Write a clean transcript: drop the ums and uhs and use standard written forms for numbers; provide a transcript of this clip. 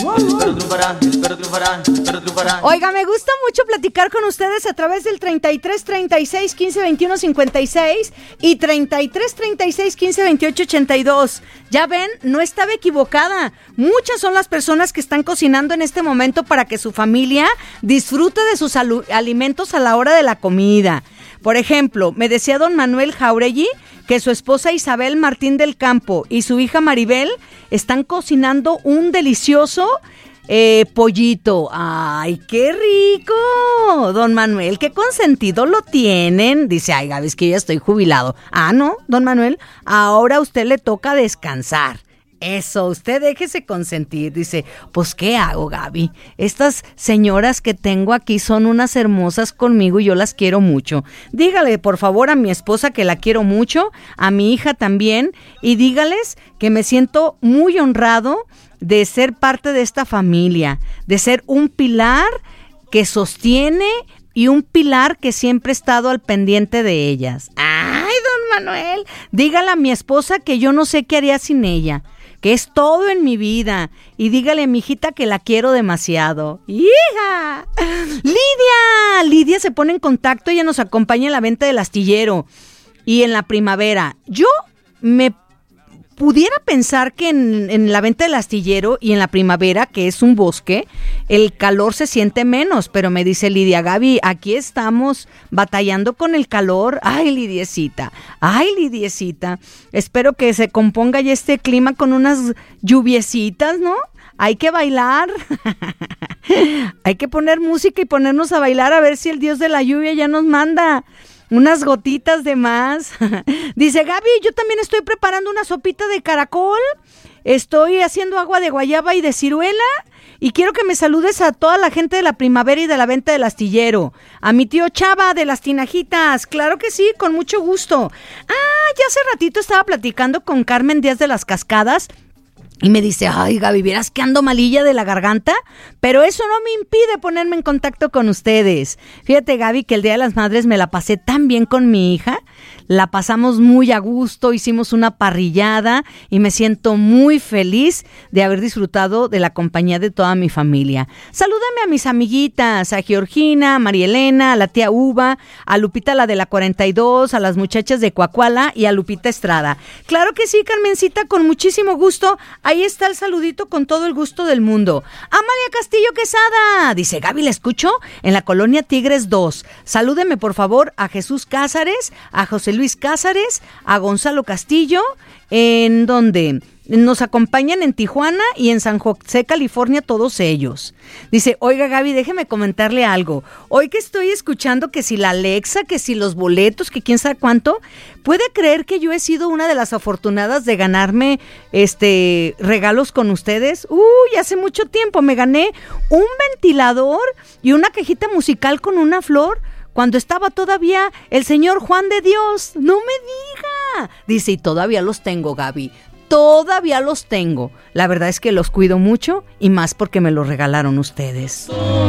espero triunfarán. Oiga, me gusta mucho platicar con ustedes a través del 33 36 15 21 56 y 33 36 15 28 82. Ya ven, no estaba equivocada. Muchas son las personas que están cocinando en este momento para que su familia disfrute de sus alimentos a la hora de la comida. Por ejemplo, me decía don Manuel Jauregui que su esposa Isabel Martín del Campo y su hija Maribel están cocinando un delicioso pollito. ¡Ay, qué rico! Don Manuel, qué consentido lo tienen. Dice, ay, Gaby, es que ya estoy jubilado. Ah, no, don Manuel, ahora a usted le toca descansar. Eso, usted déjese consentir. Dice, pues, ¿qué hago, Gaby? Estas señoras que tengo aquí son unas hermosas conmigo y yo las quiero mucho. Dígale, por favor, a mi esposa que la quiero mucho, a mi hija también, y dígales que me siento muy honrado de ser parte de esta familia, de ser un pilar que sostiene y un pilar que siempre he estado al pendiente de ellas. ¡Ay, don Manuel! Dígale a mi esposa que yo no sé qué haría sin ella, que es todo en mi vida. Y dígale a mi hijita que la quiero demasiado. ¡Hija! Lidia se pone en contacto, ella nos acompaña en la venta del astillero y en la primavera. Yo me pudiera pensar que en la venta del astillero y en la primavera, que es un bosque, el calor se siente menos, pero me dice Lidia, Gaby, aquí estamos batallando con el calor. Ay, Lidiecita, espero que se componga ya este clima con unas lluviecitas, ¿no? Hay que bailar, hay que poner música y ponernos a bailar a ver si el Dios de la lluvia ya nos manda unas gotitas de más. Dice, Gaby, yo también estoy preparando una sopita de caracol, estoy haciendo agua de guayaba y de ciruela, y quiero que me saludes a toda la gente de la primavera y de la venta del astillero. A mi tío Chava de las Tinajitas, claro que sí, con mucho gusto. Ya hace ratito estaba platicando con Carmen Díaz de las Cascadas, y me dice, ay, Gaby, ¿vieras que ando malilla de la garganta? Pero eso no me impide ponerme en contacto con ustedes. Fíjate, Gaby, que el Día de las Madres me la pasé tan bien con mi hija. La pasamos muy a gusto, hicimos una parrillada y me siento muy feliz de haber disfrutado de la compañía de toda mi familia. Salúdame a mis amiguitas, a Georgina, a María Elena, a la tía Uva, a Lupita, la de la 42, a las muchachas de Coacuala y a Lupita Estrada. Claro que sí, Carmencita, con muchísimo gusto. Ahí está el saludito con todo el gusto del mundo. Amalia Castillo Quesada, dice, Gaby, la escucho en la colonia Tigres 2. Salúdeme, por favor, a Jesús Cázares, a José Luis Cázares, a Gonzalo Castillo, en donde nos acompañan en Tijuana y en San José, California, todos ellos. Dice, oiga, Gaby, déjeme comentarle algo. Hoy que estoy escuchando que si la Alexa, que si los boletos, que quién sabe cuánto, ¿puede creer que yo he sido una de las afortunadas de ganarme regalos con ustedes? Hace mucho tiempo me gané un ventilador y una cajita musical con una flor, cuando estaba todavía el señor Juan de Dios. ¡No me diga! Dice, y todavía los tengo, Gaby. Todavía los tengo. La verdad es que los cuido mucho y más porque me los regalaron ustedes.